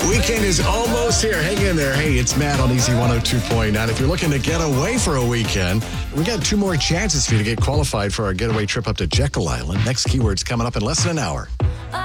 Weekend is almost here. Hang in there. Hey, it's Matt on Easy 102.9. If you're looking to get away for a weekend, we got 2 more chances for you to get qualified for our getaway trip up to Jekyll Island. Next keyword's coming up in less than an hour.